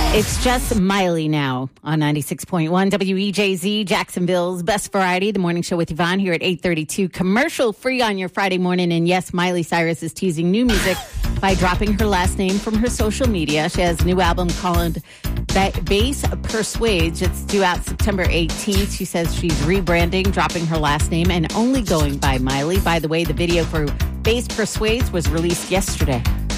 It's just Miley now on 96.1 WEJZ, Jacksonville's best variety. The morning show with Yvonne here at 8:32. Commercial free on your Friday morning. And yes, Miley Cyrus is teasing new music by dropping her last name from her social media. She has a new album called Bass Persuades. It's due out September 18th. She says she's rebranding, dropping her last name, and only going by Miley. By the way, the video for Bass Persuades was released yesterday.